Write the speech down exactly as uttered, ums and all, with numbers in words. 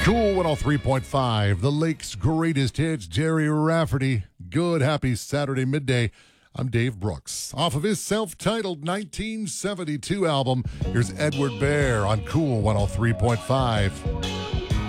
Cool one oh three point five, the Lake's greatest hits, Jerry Rafferty. Good, happy Saturday midday. I'm Dave Brooks. Off of his self-titled nineteen seventy-two album, here's Edward Bear on Cool one oh three point five.